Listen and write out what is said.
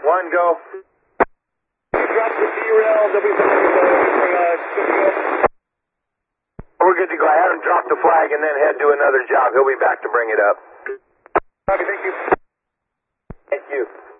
One, go. Drop the derail, they'll be back We're good to go. Have him drop the flag and then head to another job. He'll be back to bring it up. Copy, thank you. Thank you.